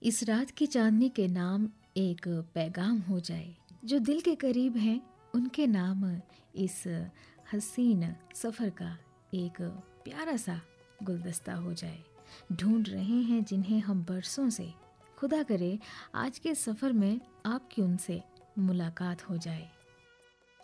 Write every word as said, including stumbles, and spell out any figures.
इस रात की चांदनी के नाम एक पैगाम हो जाए, जो दिल के करीब हैं उनके नाम इस हसीन सफ़र का एक प्यारा सा गुलदस्ता हो जाए। ढूंढ रहे हैं जिन्हें हम बरसों से, खुदा करे आज के सफ़र में आपकी उनसे मुलाकात हो जाए।